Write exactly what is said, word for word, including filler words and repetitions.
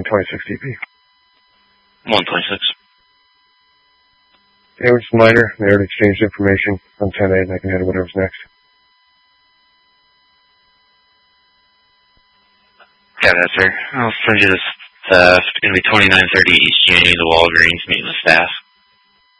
one twenty-six D P. one twenty-six. Okay, we're just minor. They already exchanged information on ten eight, and I can handle whatever's next. Got that, sir. I'll send you this theft. It's going to be twenty-nine thirty East Janie, the Walgreens, meeting the staff.